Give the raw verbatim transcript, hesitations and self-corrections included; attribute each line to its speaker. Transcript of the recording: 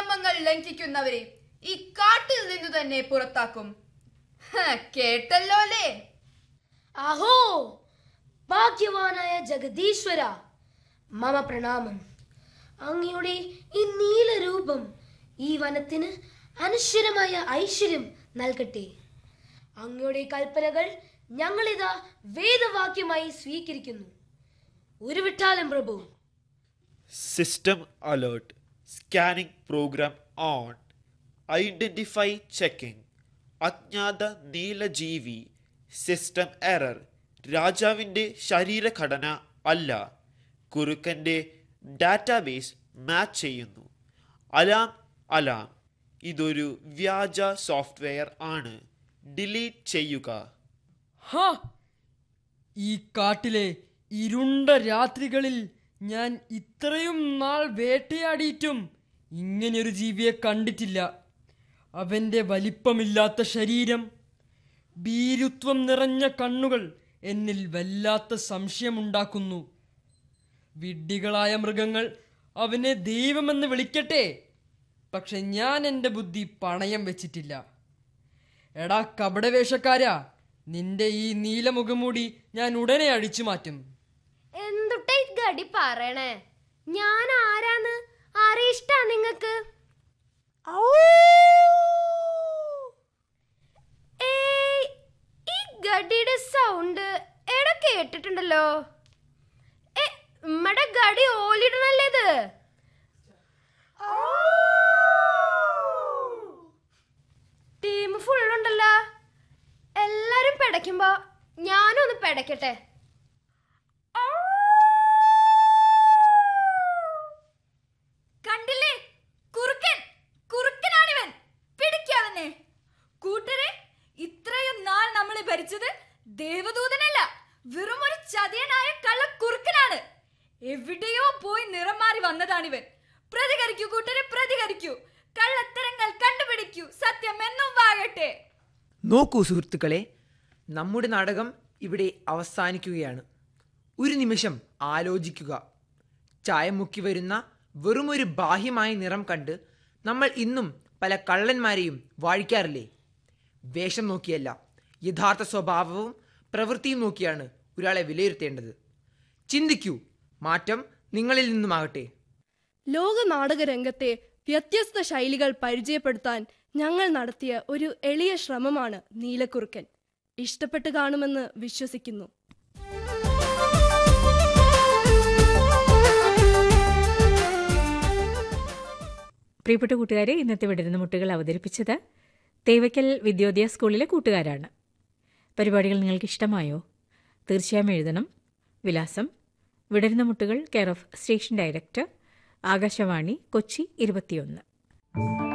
Speaker 1: നിയമങ്ങൾ ലംഘിക്കുന്നവരെ ഈ കാട്ടിൽ നിന്നു തന്നെ പുറത്താക്കും. കേട്ടല്ലോ അല്ലേ?
Speaker 2: അഹോ, ഭാഗ്യവാനായ ജഗദീശ്വര, മമ പ്രണാമം. അങ്ങയുടെ ഈ നീലരൂപം ഈ വനത്തിന് അനശ്വരമായ ഐശ്വര്യം നൽകട്ടെ. അങ്ങയുടെ കൽപ്പനകൾ ഞങ്ങളിതാ വേദവാക്യമായി സ്വീകരിക്കുന്നു. ഉരുവിട്ടാലും പ്രഭു.
Speaker 3: System alert. Scanning programme on. Identify checking. അജ്ഞാത നീലജീവി. System error. രാജാവിൻ്റെ ശരീരഘടന അല്ല, കുറുക്കൻ്റെ ഡാറ്റാബേസ് മാച്ച് ചെയ്യുന്നു. അലാം അലാം, ഇതൊരു വ്യാജ സോഫ്റ്റ്വെയർ ആണ്. ഡിലീറ്റ് ചെയ്യുക.
Speaker 4: ഹാ, ഈ കാട്ടിലെ ഇരുണ്ട രാത്രികളിൽ ഞാൻ ഇത്രയും നാൾ വേട്ടയാടിയിട്ടും ഇങ്ങനെയൊരു ജീവിയെ കണ്ടിട്ടില്ല. അവൻ്റെ വലിപ്പമില്ലാത്ത ശരീരം, ഭീരുത്വം നിറഞ്ഞ കണ്ണുകൾ എന്നിൽ വല്ലാത്ത സംശയമുണ്ടാക്കുന്നു. വിഡ്ഢികളായ മൃഗങ്ങൾ അവനെ ദൈവമെന്ന് വിളിക്കട്ടെ, പക്ഷെ ഞാൻ എൻ്റെ ബുദ്ധി പണയം വെച്ചിട്ടില്ല. എടാ കപടവേഷക്കാരാ, നിന്റെ ഈ നീലമുഖംമൂടി ഞാൻ ഉടനെ അഴിച്ചു മാറ്റും.
Speaker 2: എന്തുട്ടാ ഈ ഗടി പറയണേ? ഞാൻ ആരാന്ന് ആരെ ഇഷ്ടാ നിങ്ങക്ക്? ഈ ഗടിയുടെ സൗണ്ട് എടാ കേട്ടിട്ടുണ്ടല്ലോ. നമ്മടെ ഗടി ഓലിടണല്ലേ ഇത്? ടീം ഫുള്ളുണ്ടല്ലോ. എല്ലാരും പെടയ്ക്കുമ്പോ ഞാനും ഒന്ന് പെടയ്ക്കട്ടെ.
Speaker 1: കണ്ടില്ലേ, കുറുക്കൻ കുറുക്കനാണിവൻ. പിടിക്കാവനെ. കൂട്ടരെ, ഇത്രയും നാൾ നമ്മളെ ഭരിച്ചത് ദേവദൂതനല്ല, വെറും ഒരു ചതിയനായ കള്ളക്കുറുക്കനാണ്. എവിടെയോ പോയി നിറം മാറി വന്നതാണിവൻ. പ്രതികരിക്കൂ കൂട്ടരെ, പ്രതികരിക്കൂ. കള്ളത്തരങ്ങൾ കണ്ടുപിടിക്കൂ. സത്യം എന്നും വാഴട്ടെ.
Speaker 5: നോക്കൂ സുഹൃത്തുക്കളെ, നമ്മുടെ നാടകം ഇവിടെ അവസാനിക്കുകയാണ്. ഒരു നിമിഷം ആലോചിക്കുക. ചായം മുക്കി വരുന്ന വെറുമൊരു ബാഹ്യമായ നിറം കണ്ട് നമ്മൾ ഇന്നും പല കള്ളന്മാരെയും വാഴിക്കാറില്ലേ? വേഷം നോക്കിയല്ല, യഥാർത്ഥ സ്വഭാവവും പ്രവൃത്തിയും നോക്കിയാണ് ഒരാളെ വിലയിരുത്തേണ്ടത്. ചിന്തിക്കൂ, മാറ്റം നിങ്ങളിൽ നിന്നുമാകട്ടെ.
Speaker 6: ലോക നാടകരംഗത്തെ വ്യത്യസ്ത ശൈലികൾ പരിചയപ്പെടുത്താൻ ഞങ്ങൾ നടത്തിയ ഒരു എളിയ ശ്രമമാണ് നീലക്കുറുക്കൻ. ഇഷ്ടപ്പെട്ട് കാണുമെന്ന് വിശ്വസിക്കുന്നു.
Speaker 7: പ്രിയപ്പെട്ട കൂട്ടുകാരെ, ഇന്നത്തെ വിടരുന്ന മുട്ടുകൾ അവതരിപ്പിച്ചത് തേവയ്ക്കൽ വിദ്യോദയ സ്കൂളിലെ കൂട്ടുകാരാണ്. പരിപാടികൾ നിങ്ങൾക്ക് ഇഷ്ടമായോ? തീർച്ചയായും എഴുതണം. വിലാസം: വിടരുന്ന മുട്ടുകൾ, care of station director, Akashvani, Kochi ഇരുപത്തിയൊന്ന്.